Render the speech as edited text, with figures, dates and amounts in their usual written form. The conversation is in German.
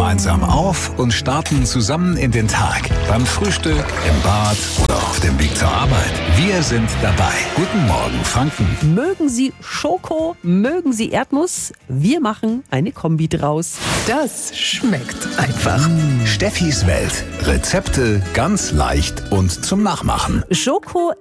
gemeinsam auf und starten zusammen in den Tag. Beim Frühstück, im Bad oder auf dem Weg zur Arbeit. Wir sind dabei. Guten Morgen, Franken. Mögen Sie Schoko, mögen Sie Erdnuss? Wir machen eine Kombi draus. Das schmeckt einfach. Steffis Welt. Rezepte ganz leicht und zum Nachmachen. Schoko,